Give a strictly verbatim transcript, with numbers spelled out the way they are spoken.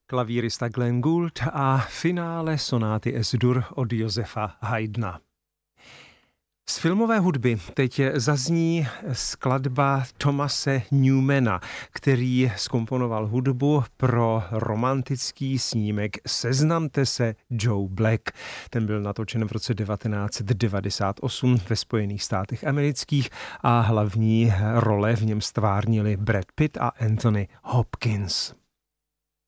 Klavírista Glenn Gould a finále sonáty Es-Dur od Josefa Haydna. Z filmové hudby teď zazní skladba Thomase Newmana, který zkomponoval hudbu pro romantický snímek Seznamte se, Joe Black. Ten byl natočen v roce devatenáct set devadesát osm ve Spojených státech amerických a hlavní role v něm stvárnili Brad Pitt a Anthony Hopkins.